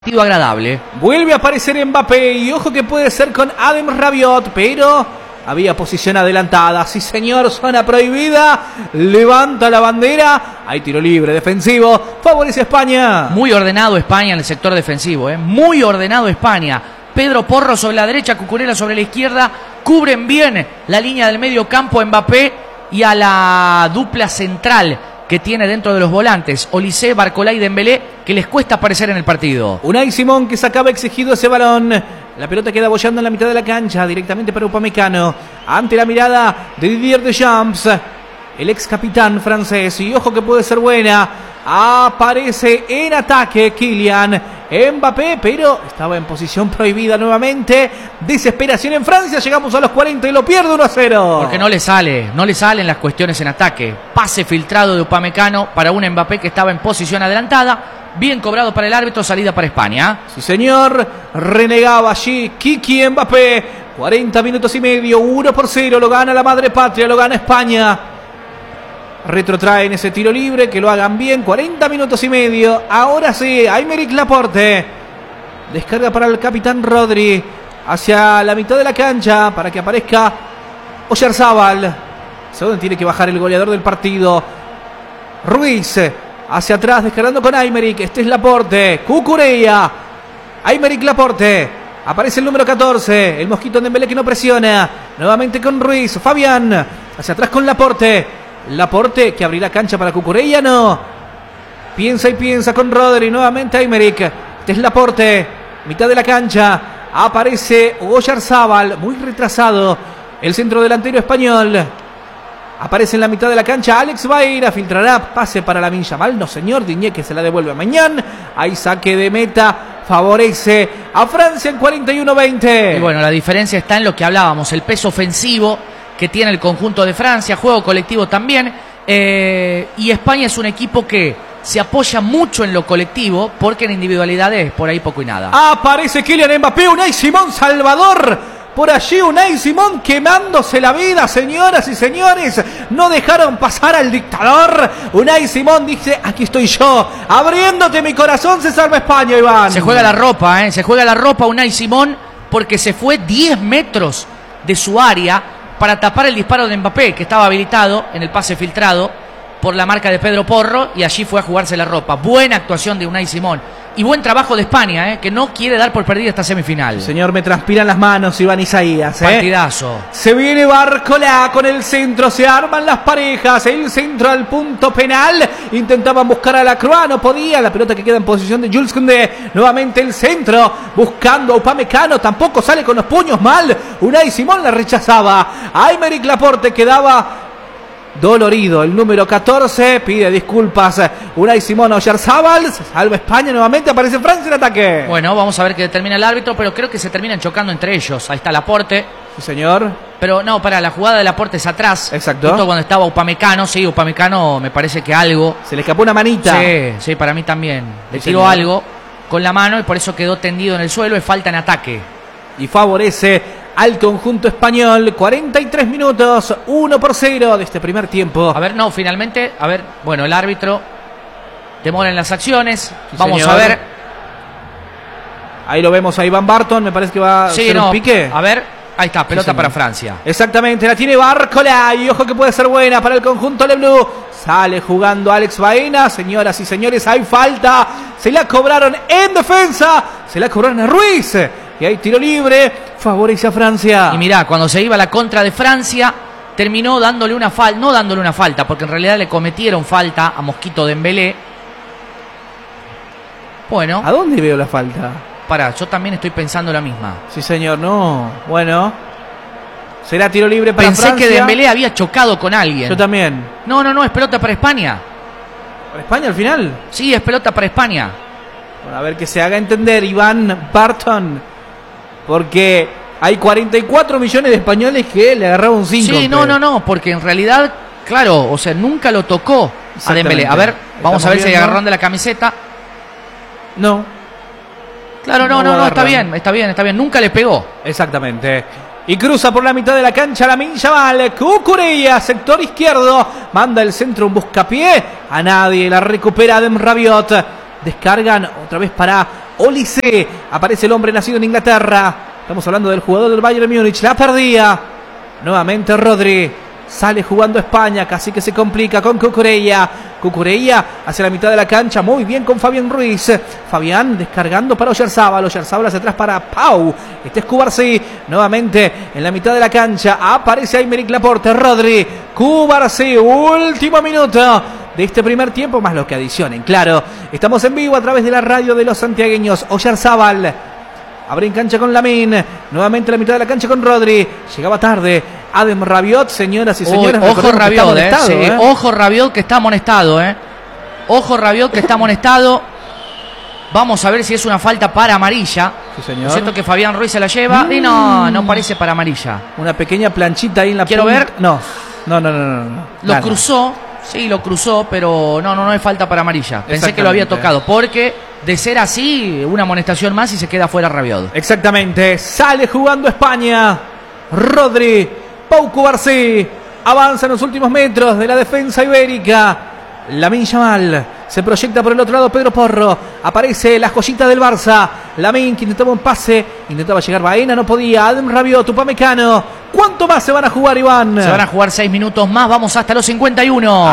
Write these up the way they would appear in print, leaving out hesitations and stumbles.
Agradable. Vuelve a aparecer Mbappé y ojo que puede ser con Adem Rabiot, pero había posición adelantada. Sí señor, zona prohibida, levanta la bandera, hay tiro libre defensivo, favorece a España. Muy ordenado España en el sector defensivo, muy ordenado España. Pedro Porro sobre la derecha, Cucurella sobre la izquierda, cubren bien la línea del medio campo Mbappé y a la dupla central que tiene dentro de los volantes, Olise, Barcola y Dembélé, que les cuesta aparecer en el partido. Unai Simón que sacaba exigido ese balón. La pelota queda bollando en la mitad de la cancha, directamente para Upamecano. Ante la mirada de Didier Deschamps, el ex capitán francés. Y ojo que puede ser buena. Aparece en ataque Kylian Mbappé, pero estaba en posición prohibida nuevamente. Desesperación en Francia. Llegamos a los 40 y lo pierde 1-0. Porque no le salen las cuestiones en ataque. Pase filtrado de Upamecano para un Mbappé que estaba en posición adelantada. Bien cobrado para el árbitro, salida para España. Sí señor, renegaba allí Kiki Mbappé. 40 minutos y medio, 1-0. Lo gana la madre patria, lo gana España. Retrotraen ese tiro libre, que lo hagan bien. 40 minutos y medio. Ahora sí, Aymeric Laporte. Descarga para el capitán Rodri. Hacia la mitad de la cancha para que aparezca Oyarzabal. ¿Hacia dónde tiene que bajar el goleador del partido? Ruiz. Hacia atrás, descargando con Aymeric. Este es Laporte. Cucurella. Aymeric Laporte. Aparece el número 14. El mosquito Dembélé que no presiona. Nuevamente con Ruiz. Fabián. Hacia atrás con Laporte. Laporte que abrirá cancha para Cucurella, no. Piensa y piensa con Rodri. Nuevamente Aymeric. Este es Laporte. Mitad de la cancha. Aparece Oyarzabal. Muy retrasado. El centro delantero español. Aparece en la mitad de la cancha Alex Baira. Filtrará pase para Lamine Yamal. No señor, Diñé que se la devuelve a Mañán. Hay saque de meta. Favorece a Francia en 41-20. Y bueno, la diferencia está en lo que hablábamos. El peso ofensivo que tiene el conjunto de Francia, juego colectivo también, y España es un equipo que se apoya mucho en lo colectivo, porque en individualidades por ahí poco y nada. Aparece Kylian Mbappé, Unai Simón Salvador, por allí Unai Simón quemándose la vida, señoras y señores, no dejaron pasar al dictador. Unai Simón dice, aquí estoy yo, abriéndote mi corazón, se salva España, Iván. Se juega la ropa Unai Simón, porque se fue 10 metros de su área para tapar el disparo de Mbappé, que estaba habilitado en el pase filtrado por la marca de Pedro Porro, y allí fue a jugarse la ropa. Buena actuación de Unai Simón. Y buen trabajo de España, que no quiere dar por perdida esta semifinal. Señor, me transpiran las manos, Iván Isaías. Partidazo. Se viene Barcola con el centro, se arman las parejas, el centro al punto penal. Intentaban buscar a Lacroix, no podía. La pelota que queda en posición de Jules Koundé. Nuevamente el centro, buscando a Upamecano, tampoco sale con los puños mal. Unai Simón la rechazaba. Aymeric Laporte quedaba dolorido, el número 14, pide disculpas Unai Simón. Oyarzabal, se salva España nuevamente, aparece Francia en ataque. Bueno, vamos a ver qué determina el árbitro, pero creo que se terminan chocando entre ellos. Ahí está Laporte. Sí, señor. Pero no, para la jugada de Laporte es atrás. Exacto. Justo cuando estaba Upamecano, sí, Upamecano me parece que algo. Se le escapó una manita. Sí, para mí también. Le Sí, tiró señor. algo con la mano y por eso quedó tendido en el suelo, es falta en ataque. Y favorece al conjunto español. 43 minutos, 1-0 de este primer tiempo. A ver, no, finalmente, a ver, bueno, el árbitro demora en las acciones. Sí, vamos señor. a ver. Ahí lo vemos a Iván Barton, me parece que va a ser un pique. A ver, ahí está, pelota Sí, para Francia. Exactamente, la tiene Barcola y ojo que puede ser buena para el conjunto Le Bleu. Sale jugando Alex Baena, señoras y señores, hay falta. Se la cobraron en defensa, se la cobraron a Ruiz. Y hay tiro libre, favorece a Francia. Y mirá, cuando se iba la contra de Francia, terminó dándole una falta, no dándole una falta, porque en realidad le cometieron falta a Mosquito Dembélé. Bueno. ¿A dónde veo la falta? Pará, yo también estoy pensando la misma. Sí, señor, no. Bueno. Será tiro libre para Pensé Francia. que Dembélé había chocado con alguien. Yo también. No, es pelota para España. ¿Para España al final? Sí, es pelota para España. Bueno, a ver que se haga entender Iván Barton. Porque hay 44 millones de españoles que le agarraron un 5. Sí, no, porque en realidad, claro, o sea, nunca lo tocó a Dembélé. A ver, vamos a ver si hay agarrón de la camiseta. No. Claro, no, está bien. Nunca le pegó. Exactamente. Y cruza por la mitad de la cancha Lamine Yamal. Cucurella, sector izquierdo. Manda el centro, un buscapié. A nadie, la recupera Adem Rabiot. Descargan otra vez para Olise. Aparece el hombre nacido en Inglaterra. Estamos hablando del jugador del Bayern Múnich. La perdía. Nuevamente Rodri. Sale jugando España, casi que se complica con Cucurella. Cucurella hacia la mitad de la cancha, muy bien con Fabián Ruiz. Fabián descargando para Oyarzabal. Oyarzabal hacia atrás para Pau. Este es Cubarsí, nuevamente en la mitad de la cancha. Aparece Aymeric Laporte, Rodri. Cubarsí, último minuto de este primer tiempo, más lo que adicionen. Claro, estamos en vivo a través de la radio de los santiagueños. Oyarzabal abre en cancha con Lamine. Nuevamente en la mitad de la cancha con Rodri. Llegaba tarde Adem Rabiot, señoras y señores. Ojo Rabiot, Ojo Rabiot que está amonestado, Ojo Rabiot que está amonestado. Vamos a ver si es una falta para amarilla. Sí, señor. Es cierto que Fabián Ruiz se la lleva y no parece para amarilla. Una pequeña planchita ahí en la Quiero punta. ver. No. Lo cruzó. Sí, lo cruzó, pero no es falta para amarilla. Pensé que lo había tocado, porque de ser así, una amonestación más y se queda fuera Rabiot. Exactamente. Sale jugando España. Rodri. Pau Cubarsí. Avanza en los últimos metros de la defensa ibérica. Lamine Yamal. Se proyecta por el otro lado Pedro Porro. Aparece la joyita del Barça. Lamine que intentaba un pase. Intentaba llegar Baena, no podía. Adem Rabiot, Upamecano. ¿Cuánto más se van a jugar, Iván? Se van a jugar 6 minutos más. Vamos hasta los 51.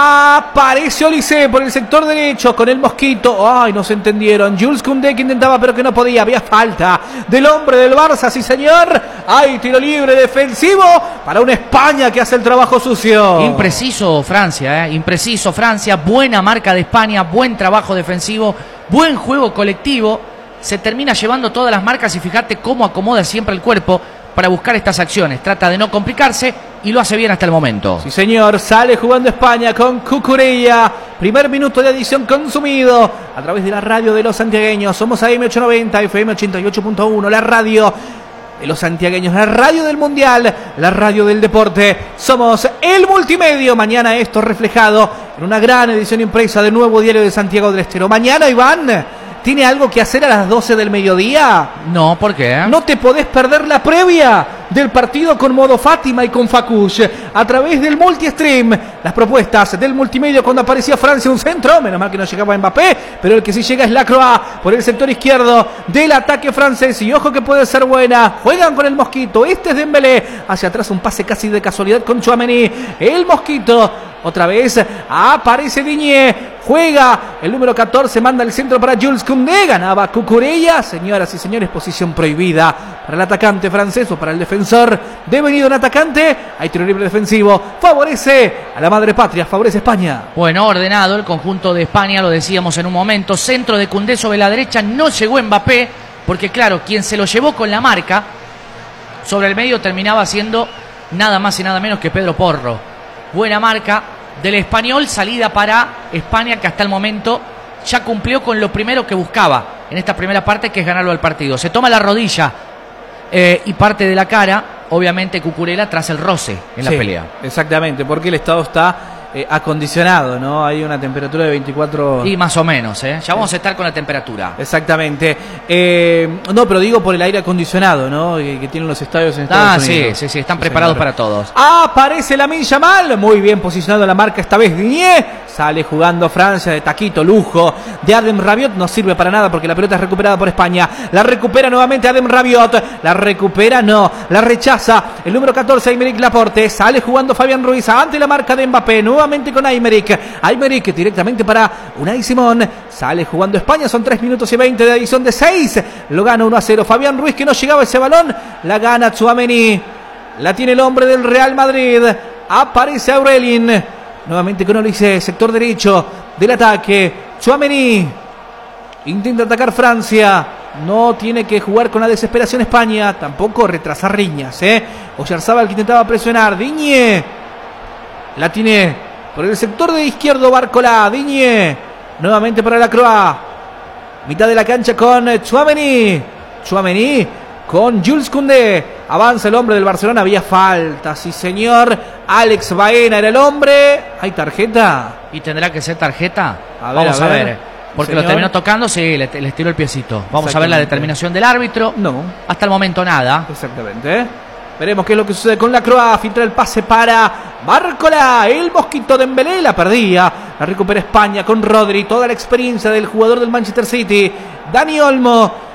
Aparece Olise por el sector derecho con el Mosquito. Ay, no se entendieron. Jules Koundé que intentaba pero que no podía. Había falta del hombre del Barça, sí señor. Hay tiro libre defensivo para una España que hace el trabajo sucio. Impreciso Francia, impreciso Francia. Buena marca de España, buen trabajo defensivo, buen juego colectivo. Se termina llevando todas las marcas y fíjate cómo acomoda siempre el cuerpo para buscar estas acciones. Trata de no complicarse y lo hace bien hasta el momento. Sí, señor. Sale jugando España con Cucurella. Primer minuto de adición consumido a través de la radio de los santiagueños. Somos AM890, FM 88.1, la radio de los santiagueños, la radio del mundial, la radio del deporte. Somos el multimedio. Mañana esto reflejado en una gran edición impresa del Nuevo Diario de Santiago del Estero. Mañana, Iván, ¿tiene algo que hacer a las 12 del mediodía? No, ¿por qué? No te podés perder la previa del partido con Modo Fátima y con Facush a través del multistream. Las propuestas del multimedio cuando aparecía Francia un centro, menos mal que no llegaba Mbappé, pero el que sí llega es Lacroix por el sector izquierdo del ataque francés. Y ojo que puede ser buena. Juegan con el Mosquito. Este es Dembélé. Hacia atrás un pase casi de casualidad con Tchouaméni. El Mosquito. Otra vez aparece Digne. Juega el número 14. Manda el centro para Jules Koundé. Ganaba Cucurella. Señoras y señores, posición prohibida para el atacante francés o para el defensor. Devenido un atacante. Hay tiro libre defensivo. Favorece a la madre patria. Favorece España. Bueno, ordenado el conjunto de España. Lo decíamos en un momento. Centro de Koundé sobre la derecha. No llegó Mbappé. Porque claro, quien se lo llevó con la marca sobre el medio terminaba siendo nada más y nada menos que Pedro Porro. Buena marca del español, salida para España que hasta el momento ya cumplió con lo primero que buscaba en esta primera parte, que es ganarlo al partido. Se toma la rodilla y parte de la cara, obviamente Cucurella, tras el roce en la pelea. Exactamente, porque el estado está acondicionado, ¿no? Hay una temperatura de 24... Y más o menos, ¿eh? Ya vamos a estar con la temperatura. Exactamente. No, pero digo por el aire acondicionado, ¿no? Que tienen los estadios en Estados Unidos. Sí, están preparados para todos. Aparece Lamine Yamal, muy bien posicionado la marca esta vez Digne. Sale jugando Francia de taquito, lujo de Adem Rabiot. No sirve para nada porque la pelota es recuperada por España. La recupera nuevamente Adem Rabiot. La recupera, no. La rechaza el número 14, Aymeric Laporte. Sale jugando Fabián Ruiz ante la marca de Mbappé. Nuevamente con Aymeric. Aymeric directamente para Unai Simón. Sale jugando España. Son 3 minutos y 20 de adición de 6. Lo gana 1-0. Fabián Ruiz, que no llegaba ese balón. La gana Tchouaméni. La tiene el hombre del Real Madrid. Aparece Aurelien. Nuevamente con Olise, sector derecho del ataque. Tchouaméni intenta atacar Francia. No tiene que jugar con la desesperación España. Tampoco retrasar riñas, Oyarzabal que intentaba presionar. Digne. La tiene por el sector de izquierdo Barcola. Digne. Nuevamente para Lacroix. Mitad de la cancha con Tchouaméni. Tchouaméni con Jules Koundé. Avanza el hombre del Barcelona. Había falta, sí señor. Alex Baena era el hombre. ¿Hay tarjeta? ¿Y tendrá que ser tarjeta? Vamos a ver. Porque lo terminó tocando, sí, le estiró el piecito. Vamos a ver la determinación del árbitro. No. Hasta el momento nada. Exactamente. Veremos qué es lo que sucede con Lacroix. Filtra el pase para Barcola. El Mosquito Dembélé la perdía. La recupera España con Rodri. Toda la experiencia del jugador del Manchester City. Dani Olmo.